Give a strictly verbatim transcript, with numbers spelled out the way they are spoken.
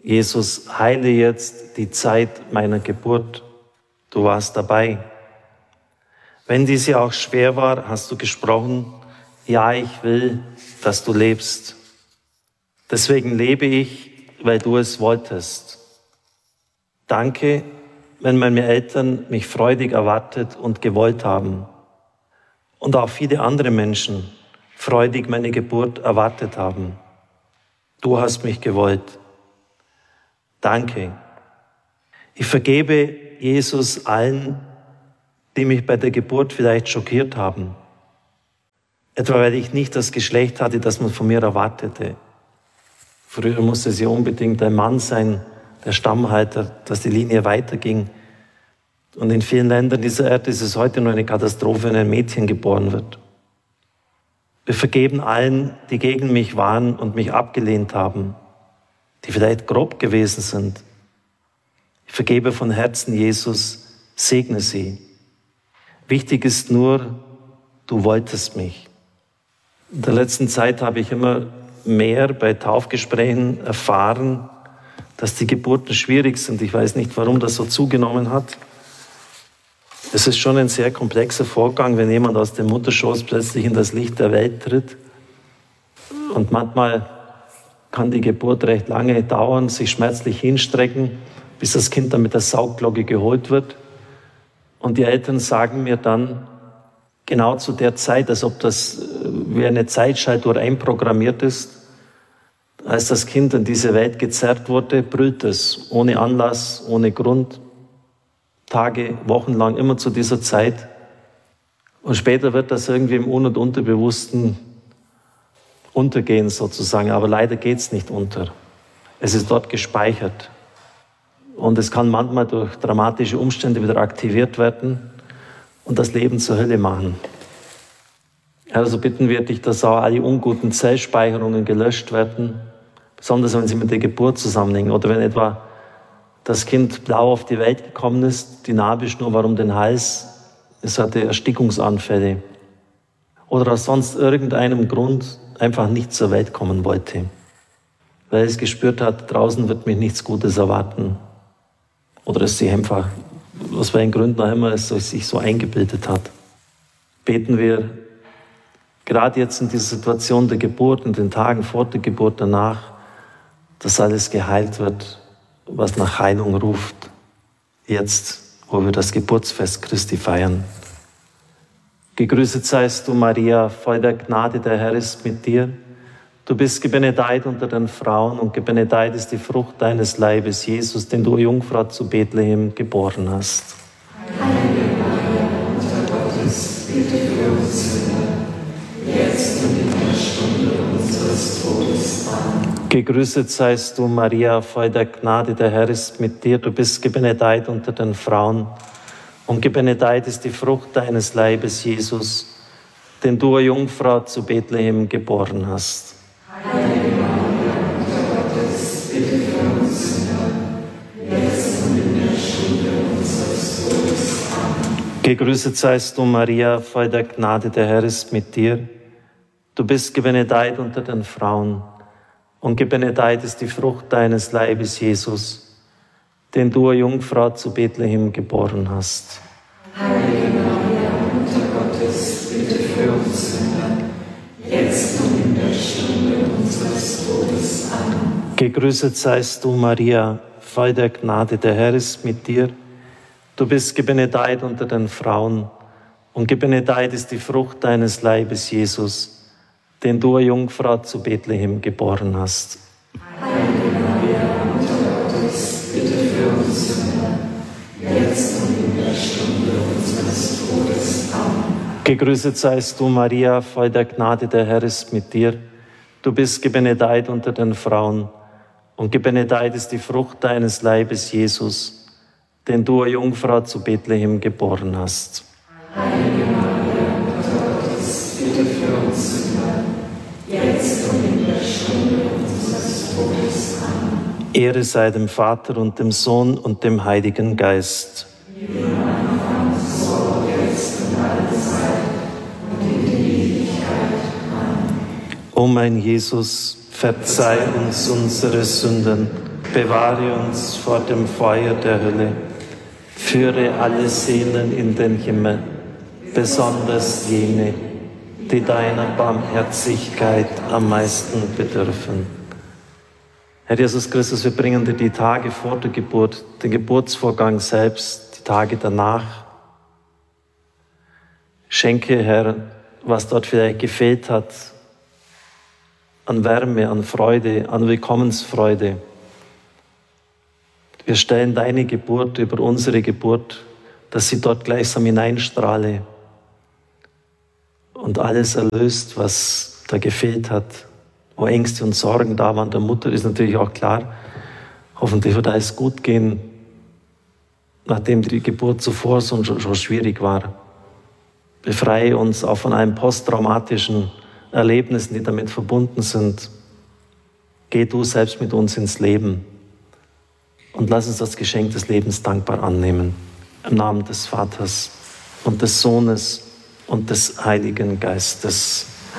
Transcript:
Jesus, heile jetzt die Zeit meiner Geburt. Du warst dabei. Wenn diese auch schwer war, hast du gesprochen, ja, ich will, dass du lebst. Deswegen lebe ich, weil du es wolltest. Danke, wenn meine Eltern mich freudig erwartet und gewollt haben. Und auch viele andere Menschen freudig meine Geburt erwartet haben. Du hast mich gewollt. Danke. Ich vergebe Jesus allen, die mich bei der Geburt vielleicht schockiert haben. Etwa weil ich nicht das Geschlecht hatte, das man von mir erwartete. Früher musste es ja unbedingt ein Mann sein, der Stammhalter, dass die Linie weiterging. Und in vielen Ländern dieser Erde ist es heute nur eine Katastrophe, wenn ein Mädchen geboren wird. Wir vergeben allen, die gegen mich waren und mich abgelehnt haben, die vielleicht grob gewesen sind. Ich vergebe von Herzen, Jesus, segne sie. Wichtig ist nur, du wolltest mich. In der letzten Zeit habe ich immer mehr bei Taufgesprächen erfahren, dass die Geburten schwierig sind. Ich weiß nicht, warum das so zugenommen hat. Es ist schon ein sehr komplexer Vorgang, wenn jemand aus dem Mutterschoß plötzlich in das Licht der Welt tritt. Und manchmal kann die Geburt recht lange dauern, sich schmerzlich hinstrecken, bis das Kind dann mit der Saugglocke geholt wird. Und die Eltern sagen mir dann, genau zu der Zeit, als ob das wie eine Zeitschaltuhr einprogrammiert ist, als das Kind in diese Welt gezerrt wurde, brüllt es, ohne Anlass, ohne Grund, Tage, Wochen lang, immer zu dieser Zeit. Und später wird das irgendwie im Un- und Unterbewussten untergehen sozusagen, aber leider geht es nicht unter. Es ist dort gespeichert. Und es kann manchmal durch dramatische Umstände wieder aktiviert werden und das Leben zur Hölle machen. Also bitten wir dich, dass auch alle unguten Zellspeicherungen gelöscht werden, besonders wenn sie mit der Geburt zusammenhängen oder wenn etwa das Kind blau auf die Welt gekommen ist, die Nabelschnur war um den Hals, es hatte Erstickungsanfälle oder aus sonst irgendeinem Grund einfach nicht zur Welt kommen wollte, weil es gespürt hat, draußen wird mich nichts Gutes erwarten. Oder es sich einfach, aus welchen Gründen auch immer es sich so eingebildet hat. Beten wir gerade jetzt in dieser Situation der Geburt, in den Tagen vor der Geburt, danach, dass alles geheilt wird, was nach Heilung ruft. Jetzt, wo wir das Geburtsfest Christi feiern. Gegrüßet seist du, Maria, voll der Gnade, der Herr ist mit dir. Du bist gebenedeit unter den Frauen und gebenedeit ist die Frucht deines Leibes, Jesus, den du, Jungfrau zu Bethlehem, geboren hast. Heilige Maria, Mutter Gottes, bitte für uns Sünder, jetzt und in der Stunde unseres Todes. Amen. Gegrüßet seist du, Maria, voll der Gnade, der Herr ist mit dir. Du bist gebenedeit unter den Frauen und gebenedeit ist die Frucht deines Leibes, Jesus, den du, Jungfrau zu Bethlehem, geboren hast. Heilige Maria, Mutter Gottes, bitte für uns Sünder, jetzt und in der Stunde unseres Todes. Amen. Gegrüßet seist du, Maria, voll der Gnade, der Herr ist mit dir. Du bist gebenedeit unter den Frauen und gebenedeit ist die Frucht deines Leibes, Jesus, den du, Jungfrau zu Bethlehem, geboren hast. Heilige Maria, Mutter Gottes, bitte für uns Sünder, jetzt und in der Stunde unseres Todes. Amen. Gegrüßet seist du, Maria, voll der Gnade, der Herr ist mit dir. Du bist gebenedeit unter den Frauen und gebenedeit ist die Frucht deines Leibes, Jesus, den du, Jungfrau zu Bethlehem, geboren hast. Heilige Maria, Mutter Gottes, bitte für uns Sünder, jetzt und in der Stunde unseres Todes. Amen. Gegrüßet seist du, Maria, voll der Gnade, der Herr ist mit dir. Du bist gebenedeit unter den Frauen und gebenedeit ist die Frucht deines Leibes, Jesus, den du, Jungfrau zu Bethlehem, geboren hast. Heilige Maria, Mutter Gottes, bitte für uns Sünder, jetzt und in der Stunde unseres Todes. Amen. Ehre sei dem Vater und dem Sohn und dem Heiligen Geist. Wie im Anfang, so jetzt und alle Zeit und in die Ewigkeit. Amen. O mein Jesus, verzeih uns unsere Sünden, bewahre uns vor dem Feuer der Hölle, führe alle Seelen in den Himmel, besonders jene, die deiner Barmherzigkeit am meisten bedürfen. Herr Jesus Christus, wir bringen dir die Tage vor der Geburt, den Geburtsvorgang selbst, die Tage danach. Schenke, Herr, was dort vielleicht gefehlt hat, an Wärme, an Freude, an Willkommensfreude. Wir stellen deine Geburt über unsere Geburt, dass sie dort gleichsam hineinstrahle und alles erlöst, was da gefehlt hat, wo Ängste und Sorgen da waren. Der Mutter ist natürlich auch klar, hoffentlich wird alles gut gehen, nachdem die Geburt zuvor so schon, schon schwierig war. Befreie uns auch von allen posttraumatischen Erlebnissen, die damit verbunden sind. Geh du selbst mit uns ins Leben und lass uns das Geschenk des Lebens dankbar annehmen. Im Namen des Vaters und des Sohnes und des Heiligen Geistes.